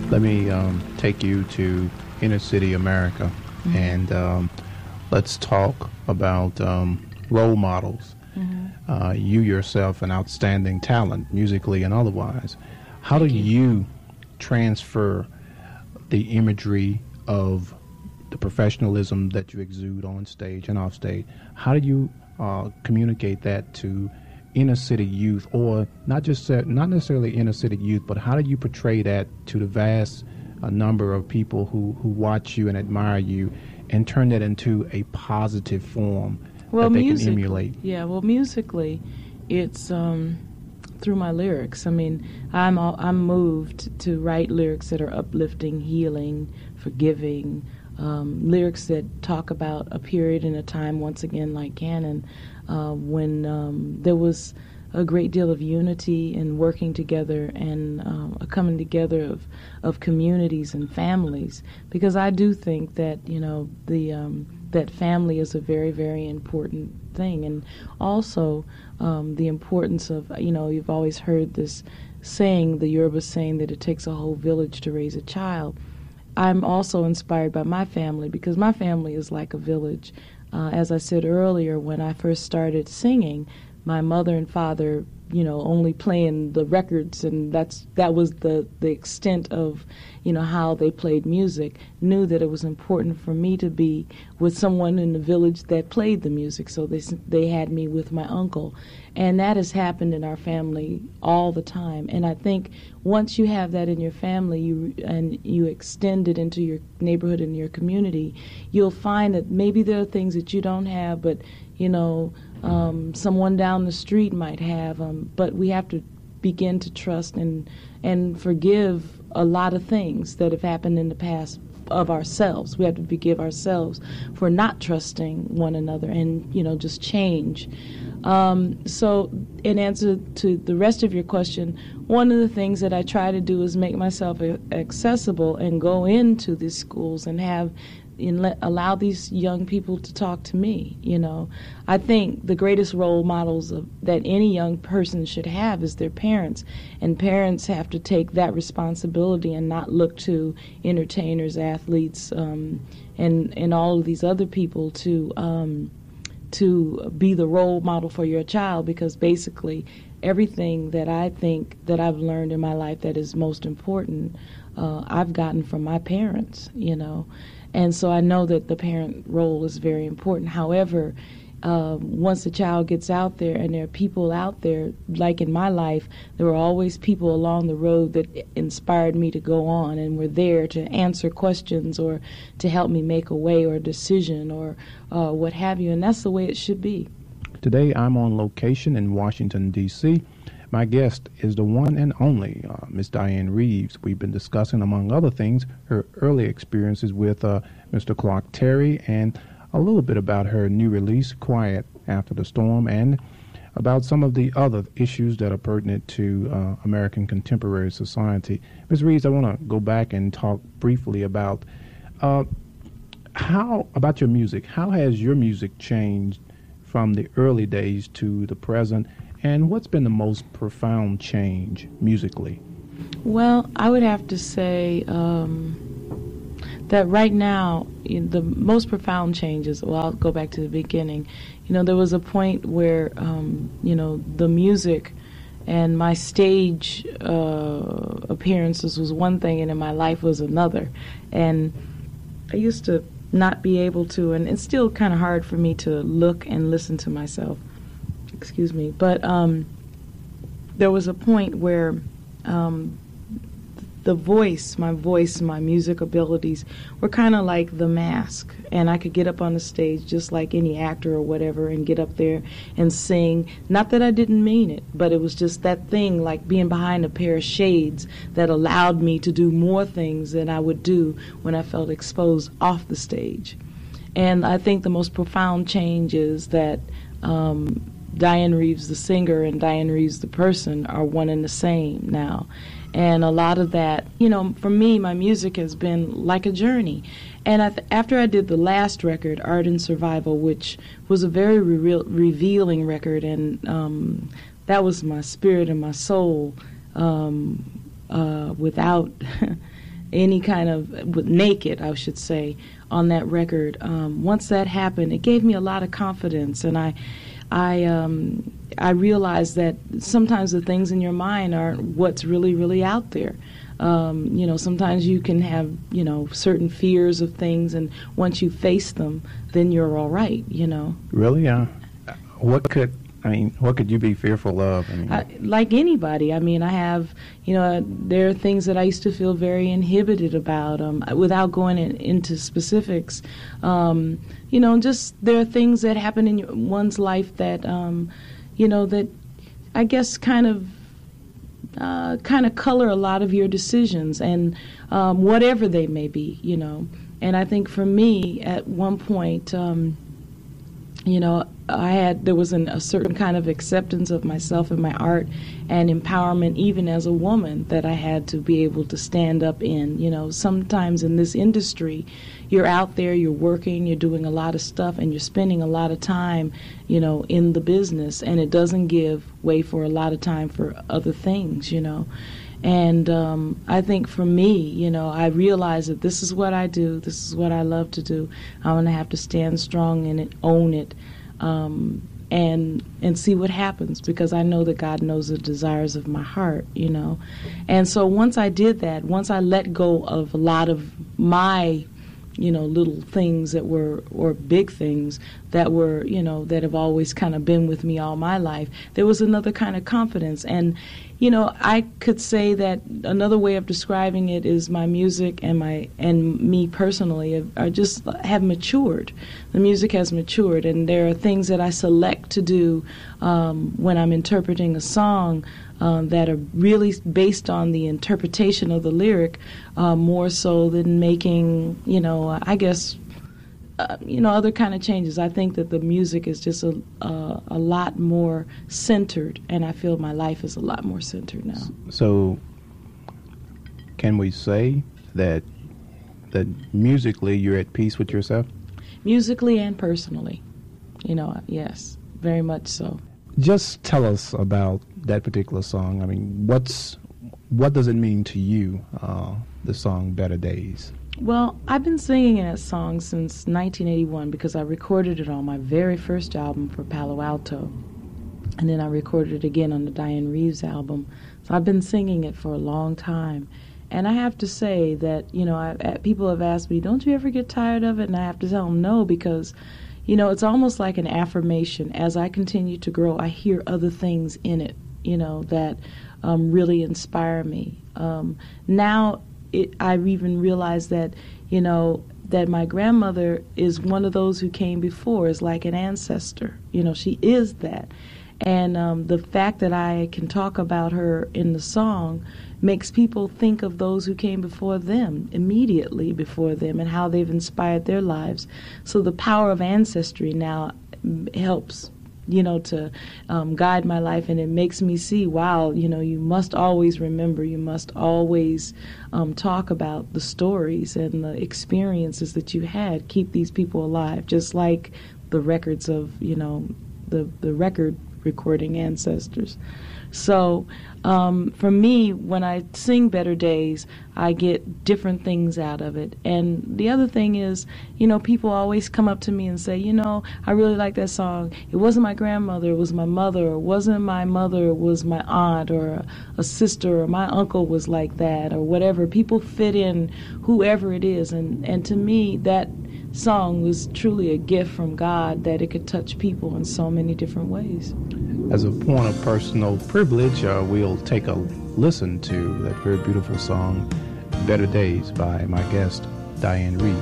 Let me take you to inner city America, and let's talk about role models. You yourself, an outstanding talent, musically and otherwise. How do you transfer the imagery of the professionalism that you exude on stage and off stage? How do you communicate that to inner city youth, or not necessarily inner city youth, but how do you portray that to the vast number of people who watch you and admire you, and turn that into a positive form that they can emulate? Yeah, well, musically, it's through my lyrics. I mean, I'm moved to write lyrics that are uplifting, healing, forgiving, lyrics that talk about a period in a time, once again, like Canon, when there was a great deal of unity and working together and a coming together of communities and families. Because I do think that, that family is a very, very important thing. And also the importance of, you've always heard this saying, the Yoruba saying, that it takes a whole village to raise a child. I'm also inspired by my family, because my family is like a village. As I said earlier, when I first started singing, my mother and father, only playing the records, and that was the extent of, how they played music, knew that it was important for me to be with someone in the village that played the music. So they had me with my uncle. And that has happened in our family all the time. And I think once you have that in your family, you extend it into your neighborhood and your community, you'll find that maybe there are things that you don't have, but, someone down the street might have. But we have to begin to trust and forgive a lot of things that have happened in the past of ourselves. We have to forgive ourselves for not trusting one another and, just change. So in answer to the rest of your question, one of the things that I try to do is make myself accessible and go into these schools and allow these young people to talk to me. I think the greatest role models that any young person should have is their parents, and parents have to take that responsibility and not look to entertainers, athletes, and all of these other people to be the role model for your child, because basically everything that I think that I've learned in my life that is most important, I've gotten from my parents, And so I know that the parent role is very important. However, once the child gets out there, and there are people out there, like in my life, there were always people along the road that inspired me to go on and were there to answer questions or to help me make a way or a decision or what have you. And that's the way it should be. Today I'm on location in Washington, D.C. My guest is the one and only Miss Dianne Reeves. We've been discussing, among other things, her early experiences with Mr. Clark Terry, and a little bit about her new release, Quiet After the Storm, and about some of the other issues that are pertinent to American contemporary society. Ms. Reeves, I want to go back and talk briefly about about your music. How has your music changed from the early days to the present? And what's been the most profound change musically? Well, I would have to say that right now, the most profound changes, well, I'll go back to the beginning. There was a point where, the music and my stage appearances was one thing, and in my life was another. And I used to not be able to, and it's still kind of hard for me to look and listen to myself. Excuse me, but there was a point where my music abilities were kind of like the mask, and I could get up on the stage just like any actor or whatever and get up there and sing. Not that I didn't mean it, but it was just that thing, like being behind a pair of shades, that allowed me to do more things than I would do when I felt exposed off the stage. And I think the most profound change is that Dianne Reeves the singer and Dianne Reeves the person are one and the same now. And a lot of that, for me, my music has been like a journey. And after I did the last record, Art and Survival, which was a very revealing record, and that was my spirit and my soul without any kind of naked, I should say, on that record. Once that happened, it gave me a lot of confidence, and I realized that sometimes the things in your mind aren't what's really, really out there. Sometimes you can have, certain fears of things, and once you face them, then you're all right, Really? What could you be fearful of? Like anybody. I have, there are things that I used to feel very inhibited about, without going into specifics. Just there are things that happen in one's life that, that I guess kind of color a lot of your decisions, and whatever they may be, And I think for me, at one point, there was a certain kind of acceptance of myself and my art and empowerment, even as a woman, that I had to be able to stand up in. Sometimes in this industry, you're out there, you're working, you're doing a lot of stuff, and you're spending a lot of time, in the business, and it doesn't give way for a lot of time for other things, And I think for me, I realized that this is what I do, this is what I love to do. I'm going to have to stand strong in it, own it, and see what happens, because I know that God knows the desires of my heart, And so once I did that, once I let go of a lot of my, little things that were, or big things that were, that have always kind of been with me all my life, there was another kind of confidence. And I could say that another way of describing it is my music and me personally have matured. The music has matured, and there are things that I select to do when I'm interpreting a song that are really based on the interpretation of the lyric, more so than making, other kind of changes. I think that the music is just a lot more centered, and I feel my life is a lot more centered now. So, can we say that musically you're at peace with yourself? Musically and personally, yes, very much so. Just tell us about that particular song. What does it mean to you, the song Better Days? Well, I've been singing that song since 1981 because I recorded it on my very first album for Palo Alto. And then I recorded it again on the Diane Reeves album. So I've been singing it for a long time. And I have to say that, people have asked me, don't you ever get tired of it? And I have to tell them no, because, it's almost like an affirmation. As I continue to grow, I hear other things in it, that really inspire me. Now, I've even realized that, that my grandmother is one of those who came before, is like an ancestor. She is that. And the fact that I can talk about her in the song makes people think of those who came before them, immediately before them, and how they've inspired their lives. So the power of ancestry now helps to guide my life, and it makes me see, wow, you must always remember, you must always talk about the stories and the experiences that you had. Keep these people alive, just like the records of, the record recording ancestors. So for me, when I sing Better Days, I get different things out of it. And the other thing is, people always come up to me and say, I really like that song. It wasn't my grandmother, it was my mother. Or it wasn't my mother, it was my aunt or a sister, or my uncle was like that, or whatever. People fit in whoever it is. And to me, that song was truly a gift from God, that it could touch people in so many different ways. As a point of personal privilege, we'll take a listen to that very beautiful song, Better Days, by my guest, Diane Reeves.